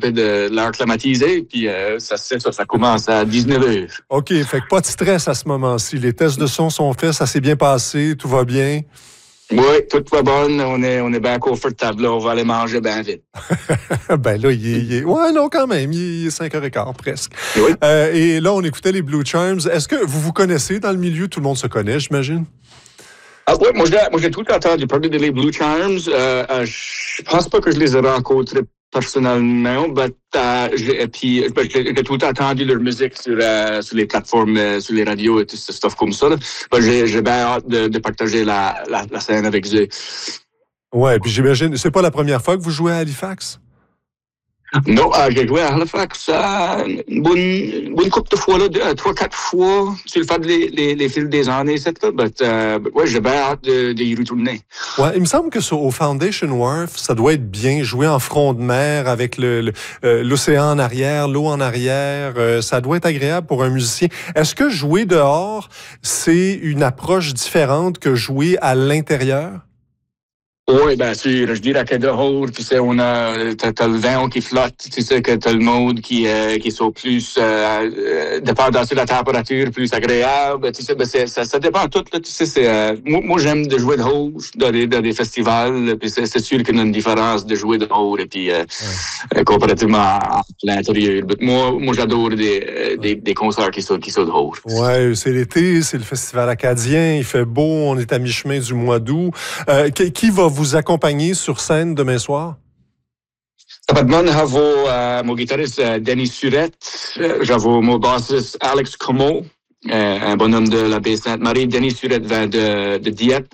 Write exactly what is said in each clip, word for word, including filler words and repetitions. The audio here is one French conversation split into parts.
peu de l'air climatisé, puis euh, ça, ça, ça commence à dix-neuf heures. OK, fait que pas de stress à ce moment-ci. Les tests de son sont faits, ça s'est bien passé, tout va bien. Oui, tout va bon, on est, on est bien confortable, on va aller manger bien vite. ben là, il est, il est... Ouais, non, quand même, il est cinq heures quinze presque. Oui. Euh, et là, on écoutait les Blue Charms. Est-ce que vous vous connaissez dans le milieu? Tout le monde se connaît, j'imagine? Ah oui, moi, moi j'ai tout entendu parler de les Blue Charms. Euh, euh, je pense pas que je les ai rencontrés personnellement, but, euh, et puis ben, j'ai tout entendu leur musique sur, euh, sur les plateformes, euh, sur les radios et tout ce stuff comme ça. Ben, j'ai, j'ai bien hâte de, de partager la, la, la scène avec eux. Ouais, puis j'imagine, c'est pas la première fois que vous jouez à Halifax? Non, euh, j'ai joué à Halifax euh, une bonne, une bonne couple de fois, là, deux, trois, quatre fois, sur le fait de les, les, les fils des années, c'est ça. Mais euh, ouais, j'ai bien hâte de, de y retourner. Ouais, il me semble que sur, au Foundation Wharf, ça doit être bien joué en front de mer avec le, le, euh, l'océan en arrière, l'eau en arrière. Euh, ça doit être agréable pour un musicien. Est-ce que jouer dehors, c'est une approche différente que jouer à l'intérieur? Oui, bien sûr. Je dirais que dehors, tu sais, on a, t'as, t'as le vent qui flotte, tu sais, que t'as le monde qui, euh, qui sont plus, euh, dépendant sur la température, plus agréable, tu sais, ben c'est, ça, ça dépend tout, là, tu sais, c'est, euh, moi, moi, j'aime de jouer dehors dans des, dans des festivals, puis c'est, c'est sûr qu'il y a une différence de jouer dehors, et puis, euh, ouais. euh, comparativement à l'intérieur. Mais moi, moi, j'adore des, des, des concerts qui sont, qui sont dehors. Ouais, c'est l'été, c'est le festival acadien, il fait beau, on est à mi-chemin du mois d'août. Euh, qui, qui va vous accompagner sur scène demain soir? Tapadman, j'avais euh, mon guitariste euh, Denis Surette, j'avais mon bassiste Alex Como, euh, un bonhomme de la baie Sainte-Marie. Denis Surette vient de, de Dieppe,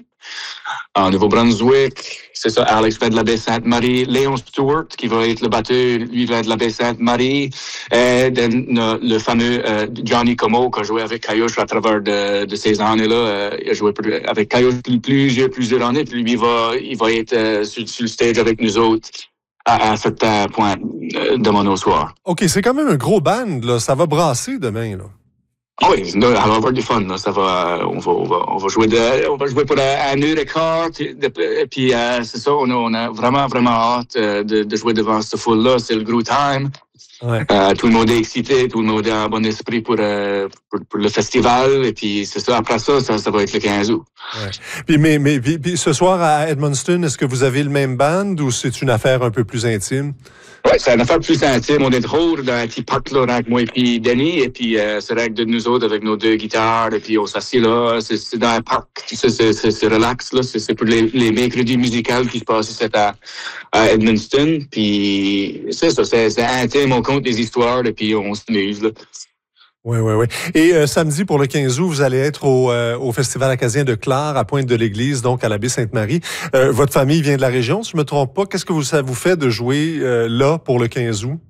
en Nouveau-Brunswick. C'est ça, Alex vient de la baie Sainte-Marie. Léon Stewart, qui va être le batteur, lui vient de la baie Sainte-Marie. Et le, le fameux euh, Johnny Como, qui a joué avec Caillouche à travers de, de ces années-là. Euh, il a joué avec Caillouche plusieurs, plusieurs années. Puis lui, il va, il va être euh, sur, sur le stage avec nous autres à, à certain point euh, demain au soir. OK, c'est quand même un gros band, là. Ça va brasser demain, là. Ah oui, on va avoir du fun, là. Ça va, on va, on va, on va jouer de, on va jouer pour un, un heure et quart, et puis euh, c'est ça, on a, on a vraiment, vraiment hâte de, de jouer devant ce foule-là. C'est le gros time. Ouais. Euh, tout le monde est excité, tout le monde est en bon esprit pour, euh, pour, pour le festival, et puis c'est ça. Après ça, ça, ça va être le quinze août. Ouais. Puis, mais, mais puis, puis ce soir à Edmundston, est-ce que vous avez le même band ou c'est une affaire un peu plus intime? Oui, c'est une affaire plus intime. On est drôle dans un petit parc là, avec moi et puis Denis. Et puis, euh, c'est vrai que de nous autres avec nos deux guitares. Et puis, on s'assied là. C'est, c'est dans un parc. C'est, c'est, c'est, c'est relax, là. C'est, c'est pour les, les mercredis musicaux qui se passent ici à, à Edmundston. Puis, c'est ça. C'est, c'est intime. On compte des histoires et puis on s'amuse, là. Oui, oui, oui. Et euh, samedi, pour le quinze août, vous allez être au, euh, au Festival acadien de Clare, à Pointe-de-l'Église, donc à la baie Sainte-Marie. Euh, votre famille vient de la région, si je ne me trompe pas. Qu'est-ce que vous, ça vous fait de jouer euh, là pour le quinze août?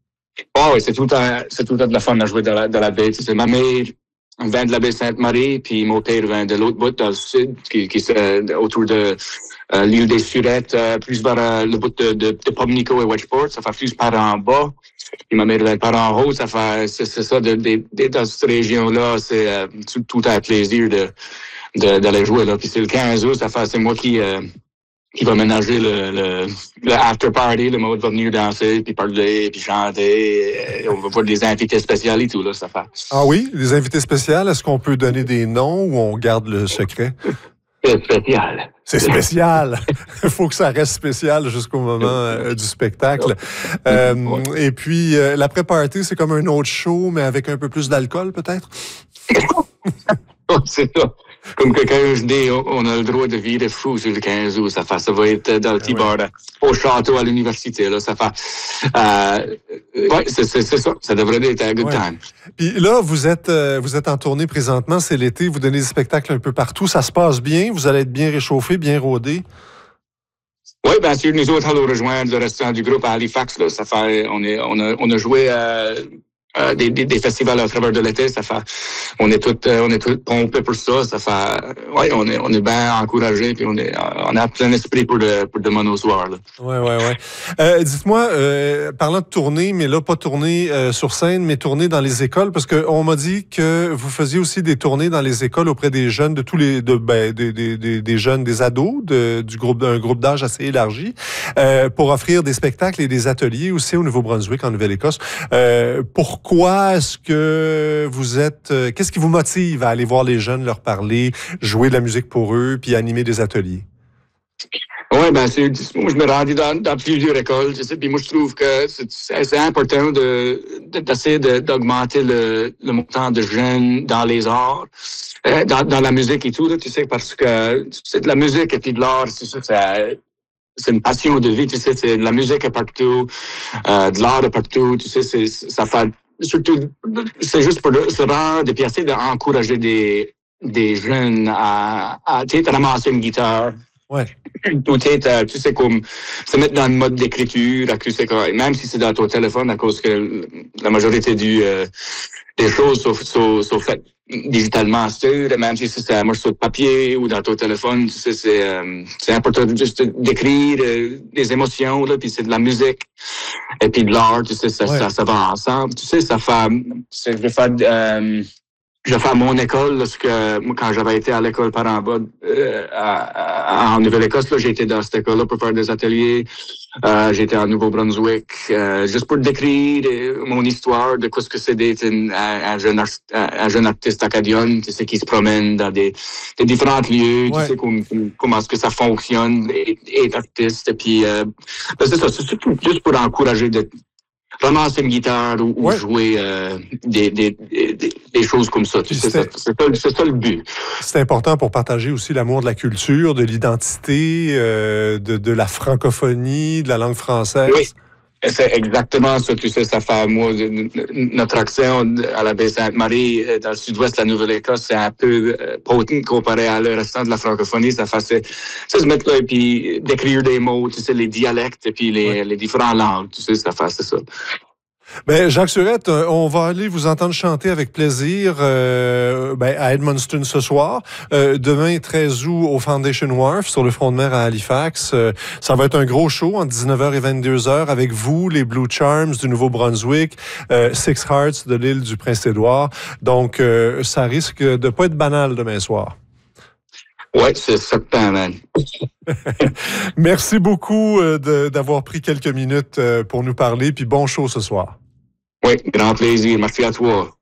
Oh, oui, c'est tout le temps, c'est tout le temps de la fun à jouer dans la, dans la baie. C'est ma mère vient de la baie Sainte-Marie, puis mon père vient de l'autre bout, dans le sud, qui, qui est autour de euh, l'île des Surettes, euh, plus vers euh, le bout de, de, de Pomnico et Wedgeport. Ça fait plus par en bas. Puis ma mère vient par en haut. Ça fait, c'est, c'est ça, de, de, de, dans cette région-là, c'est euh, tout, tout un plaisir de, de, d'aller jouer là. Puis c'est le quinze août, ça fait, c'est moi qui... Euh, qui va ménager le, le, le after party, le monde va venir danser, puis parler, puis chanter. On va voir des invités spéciaux et tout, là, ça fait. Ah oui? Des invités spéciaux, est-ce qu'on peut donner des noms ou on garde le secret? C'est spécial. C'est spécial. Il faut que ça reste spécial jusqu'au moment euh, du spectacle. Euh, et puis, euh, l'après-party, c'est comme un autre show, mais avec un peu plus d'alcool, peut-être? C'est ça. Comme que quand je dis, on a le droit de virer fou sur le quinze août, ça fait, ça va être dans le petit bar au château à l'université, là, ça fait, euh, ouais, c'est, c'est, c'est ça, ça devrait être un good ouais. time. Puis là, vous êtes, euh, vous êtes en tournée présentement, c'est l'été, vous donnez des spectacles un peu partout, ça se passe bien, vous allez être bien réchauffé, bien rodé? Oui, bien sûr, nous autres, allons rejoindre le restant du groupe à Halifax, là, ça fait, on est, on a, on a joué, euh, euh, des, des, des festivals à travers de l'été. Ça fait, on est tout, euh, on est tout pompés pour ça. Ça fait, ouais, on est, on est bien encouragés, puis on est, on a plein d'esprit pour le, pour demain au soir, là. Ouais, ouais, ouais. Euh, dites-moi, euh, parlant de tournée, mais là, pas tournée euh, sur scène, mais tournée dans les écoles, parce qu'on m'a dit que vous faisiez aussi des tournées dans les écoles auprès des jeunes, de tous les, de, ben, des, des, des, des jeunes, des ados, de, du groupe, d'un groupe d'âge assez élargi, euh, pour offrir des spectacles et des ateliers aussi au Nouveau-Brunswick, en Nouvelle-Écosse. Euh, pourquoi est-ce que vous êtes, euh, qu'est-ce qui vous motive à aller voir les jeunes, leur parler, jouer de la musique pour eux, puis animer des ateliers? Oui, ben c'est, moi je me rendais dans, dans plusieurs écoles, tu sais, puis moi je trouve que c'est, c'est important de, de d'essayer de, d'augmenter le, le montant de jeunes dans les arts, euh, dans, dans la musique et tout, là, tu sais, parce que c'est de la musique et puis de l'art, c'est ça, c'est, c'est une passion de vie, tu sais, c'est de la musique est partout, euh, de l'art est partout, tu sais, c'est, ça fait surtout, c'est juste pour le, se rendre et puis essayer d'encourager des des jeunes à, à tu sais, ramasser une guitare. Ouais. Tout est, euh, tu sais, comme se mettre dans le mode d'écriture, tu sais, même si c'est dans ton téléphone, à cause que la majorité du, euh, des choses sont, sont, sont faites digitalement, même si c'est un morceau de papier ou dans ton téléphone, tu sais, c'est, euh, c'est important juste d'écrire euh, des émotions, là, puis c'est de la musique, et puis de l'art, tu sais, ça, ouais. ça, ça va ensemble, tu sais, ça fait, c'est, je fais, euh, je fais à mon école, parce que moi, quand j'avais été à l'école par en bas, euh, à, à, en Nouvelle-Écosse, là, j'ai été dans cette école-là pour faire des ateliers. Euh, j'étais à Nouveau-Brunswick, euh, juste pour décrire euh, mon histoire de quoi ce que c'est d'être un, un, jeune, art, un jeune artiste acadien, tu sais, qui se promène dans des, des différents lieux, ouais. Tu sais, comment, comment est-ce que ça fonctionne, être artiste, et puis, euh, ben c'est ça, c'est surtout juste pour encourager de ramasser une guitare ou, ouais. ou jouer euh, des, des, des, des choses comme ça. C'est ça, c'est, ça, c'est ça le but. C'est important pour partager aussi l'amour de la culture, de l'identité, euh, de, de la francophonie, de la langue française. Oui. C'est exactement ça, tu sais, ça fait, moi, notre accent à la baie Sainte-Marie, dans le sud-ouest de la Nouvelle-Écosse, c'est un peu potent comparé à le restant de la francophonie. Ça fait, c'est, c'est se mettre là et puis d'écrire des mots, tu sais, les dialectes et puis les, ouais. les différentes langues, tu sais, ça fait, c'est ça. Ben, Jacques Surette, on va aller vous entendre chanter avec plaisir euh, ben, à Edmundston ce soir. Euh, demain, treize août, au Foundation Wharf, sur le front de mer à Halifax. Euh, ça va être un gros show entre dix-neuf heures et vingt-deux heures avec vous, les Blue Charms du Nouveau-Brunswick, euh, Six Hearts de l'île du Prince-Édouard. Donc, euh, ça risque de pas être banal demain soir. Oui, c'est certain, man. Merci beaucoup euh, de, d'avoir pris quelques minutes euh, pour nous parler, puis bon show ce soir. Oui, grand plaisir. Merci à toi.